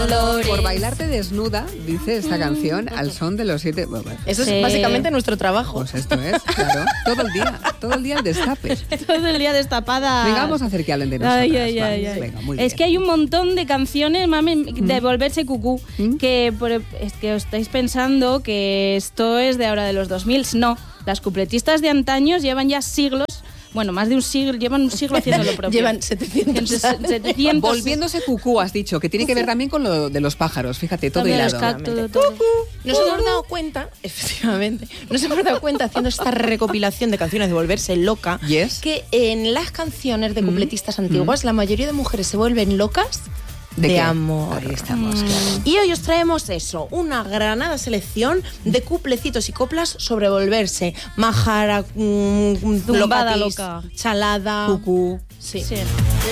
dolor. Por bailarte desnuda, dice esta canción, al son de los 7... Bueno, Eso es básicamente nuestro trabajo. pues esto es, claro, todo el día el destape. Todo el día destapada. Venga, vamos a hacer que hablen de nosotras. Venga, muy bien. Es que hay un montón de canciones, mami, de volverse cucú, que es que os estáis pensando que esto es de ahora de los 2000. No, las cupletistas de antaños llevan ya siglos, bueno, más de un siglo, llevan un siglo haciendo lo propio. Llevan 700 años. 700. Volviéndose cucú, has dicho, que tiene que ver también con lo de los pájaros, fíjate, todo hilado. Todo. Nos hemos dado cuenta, efectivamente, haciendo esta recopilación de canciones de volverse loca, Yes. que en las canciones de cupletistas antiguas la mayoría de mujeres se vuelven locas de amor. Ahí estamos, claro. Y hoy os traemos eso, una granada selección de cuplecitos y coplas sobre volverse majara, Zumbada locatis, loca, chalada, Cucú. Sí. Sí.